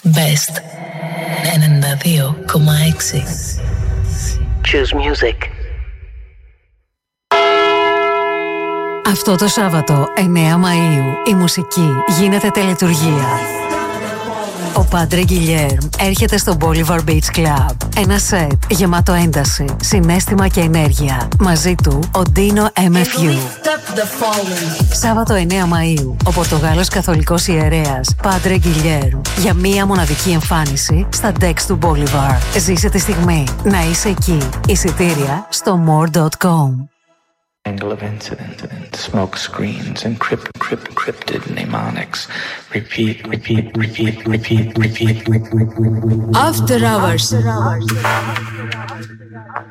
Best 92,6. Choose music. Αυτό το Σάββατο 9 Μαΐου η μουσική γίνεται τελετουργία. Ο Πάντρε Γκιλιέρμ έρχεται στο Bolivar Beach Club. Ένα σετ γεμάτο ένταση, συναίσθημα και ενέργεια. Μαζί του ο Ντίνο MFU. Σάββατο 9 Μαΐου ο Πορτογάλος καθολικός ιερέας Πάντρε Γκιλιέρμ για μία μοναδική εμφάνιση στα decks του Bolivar. Ζήσε τη στιγμή να είσαι εκεί. Εισιτήρια στο more.com. Angle of incident, smoke screens, encrypted mnemonics. Repeat. After hours.